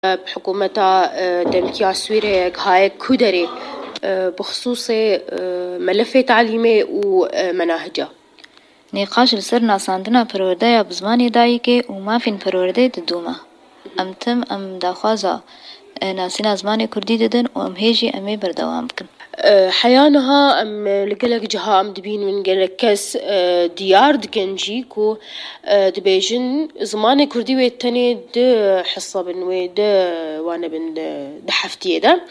بحكومة دمكيا سويرة هاي كودري بخصوص ملف تعليمي ومناهجه. نقاش لسرنا صندنا پرورده بزمانی دایی که و ما فین پرورده ددوما امتم ام داخوازا ناسینا زمانی کردی ددن و ام هیجی امی بردوام کن حيانها ام لقلق جها ام دبين من قلق كس ديار دكنجي كو دبيجن زمان كردي ويتني د حصة بنوي د وانا بن دحفتي ده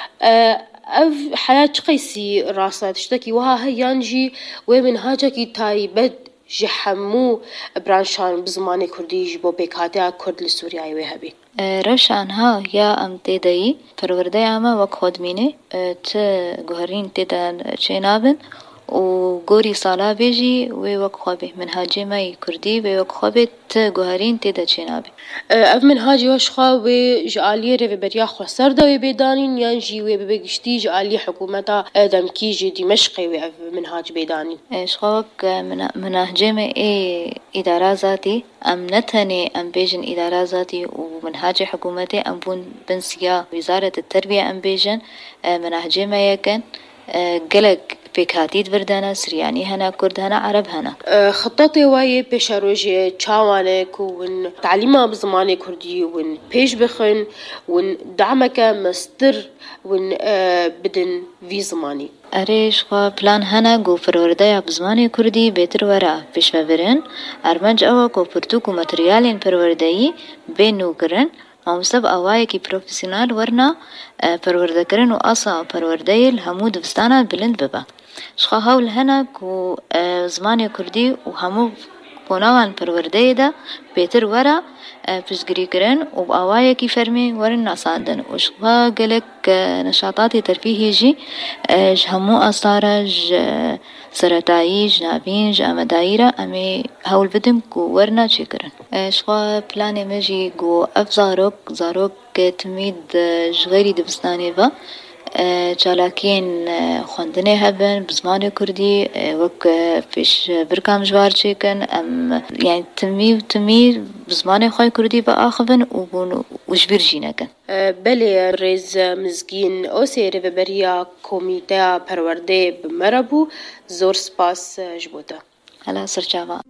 اف حياة قيسي راسات اشتكي وها هيانجي ومن هاجكي تايبد جحمو برانشان بزمان كردي جبو بيكاتيا كرد لسوريا وهبي روشان ها یا ام تیدایی پرورده اما وک خودمینه ت گوهرین تیدن چینابن و گوری سالا بیجی و وک خوابه منهاجی مای کردی و وک خوابه ت گوهرین تیدا چینابه اف منهاجی وش خوابه جعالیه رو بریا خسر دوی بیدانین یان جیوه ببگشتی جعالی حکومتا دمکی جی دمشقی و اف منهاج بیدانین شخوك منهاجي ما إدارة ذاتي أم نتني أم بيجن إدارة ذاتي ومنهاج حكومتي أم بنسيا وزارة التربية أم بيجن منهاجي ما يكن قلق بكاتيد بردانا سرياني هنا كرد هنا عرب هنا خططي واي بيش روجي تشاوانك ون تعليمها بزماني كردي ون بيش بخن ون دعمك مستر ون بدن في زماني أريش خوا بلان هنا جو پرورده بزمانی کردی بهتر ورا پیش ببرن ارمنج اوا کو پرتوک و متریالین پروردهی بینو کرن مامسب اوای کی پروفیسیونال ورنا پرورده کرن و اصا پرورده همو دبستانا بلند ببا شخوا هول هنا کو زمانی کردی و همو بوناوان پرورده ده بهتر ورا پشگیری کرن و اوای کی فرمی ورن ناساندن و شخوا گلک نشاطات ترفیهی جی همو اثارج سرطایی جنابین جام دایره امی هول بدم کو ورنا چی کرن شخوا پلان مجی گو اف زاروک تمید جغیری دبستانی و چالاکین خواندنه هبن بزمان کردی وک پیش برکام جوار چیکن ام یعنی تمی بزمان خوای کردی با آخبن و بون وجبر جینکن بله رز مزگین او سیر و بریا کمیته پرورده بمربو زور سپاس جبوتا هلا سرچاوا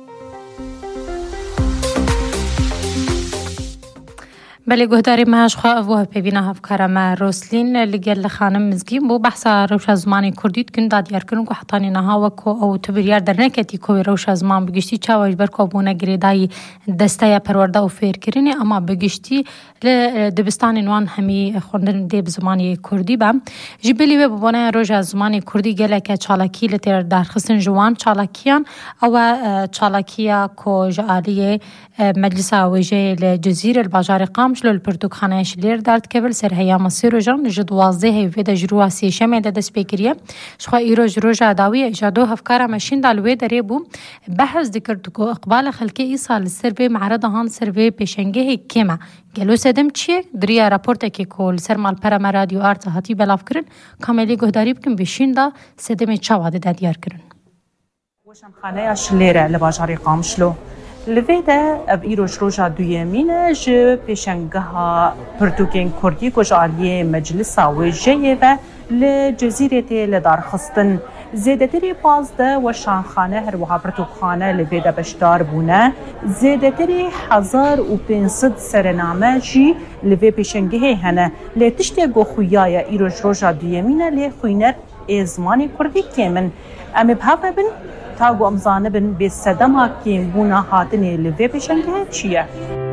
بله گهداری ماش خواه و پیوینا هفکار ما روسلین لگل خانم مزگیم بو بحثا روش زمانی کردید کن دادیار کنن که حتانی نها وکو او تبریار در نکتی کوی روش زمان بگشتی چاوش برکو بونه گریدای دسته پرورده و فیر کرنی اما بگشتی دبستان نوان همی خوندن دیب زمانی کردی با جبلی و بونه روش زمانی کردی گله که چالاکی لتر در خسن جوان چالاکیان او چالاکیا کو جعالی مجلس وجه الجزيرة الباجار قامش للبرتوك خاناش لير دارت كبل سر هيا مصير جان جد واضحه ودا جروا سي شمه د سپیکریه شخوا ایرو جروجا داوی اجادو هفکار ماشین دالوی درې بو بحث ذکرت کو اقبال خلقی ایصال سروی معرض هان سروی پیشنگه کما گلو سدم چی دریا راپورت کی کول سر مال پرما رادیو ارت هاتی بلاف کرن کاملی گهداری بکن بشین دا سدم چاواده د دیار کرن وشان خانه شلیره لباجاری قامشلو لویده اب ایروش روژا دویمینه جه پیشنگها پرتوکین کردی کجالیه مجلسا و جیه و لجزیره لدارخستن زیدتری پازده و شانخانه هر وها پرتوکخانه لویده بشدار بونه زیدتری 1500 سرنامه جی لوی پیشنگه هنه لیتشتی گو خویای ایروش روژا دویمینه لی خوینر ازمانی کردی کمن امی بحفه بن تاگو امزانه بن به صدما کیم بونا هاتنی لوی پیشنگه چیه؟